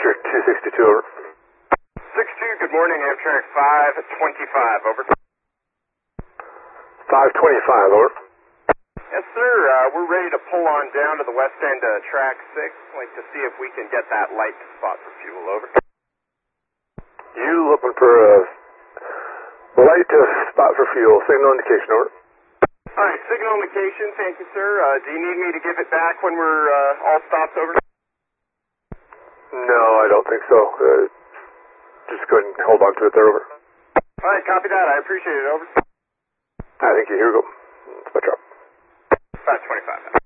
Roger, 262, over. 62, good morning, Amtrak 525, over. 525, over. Yes, sir, we're ready to pull on down to the west end of track 6. I'd like to see if we can get that light to spot for fuel, over. You looking for a light to spot for fuel, signal indication, over. Alright, signal indication, thank you, sir. Do you need me to give it back when we're all stopped, over? No, I don't think so. Just go ahead and hold on to it there, over. Alright, copy that, I appreciate it, over. Thank you, here we go. That's my truck. 525.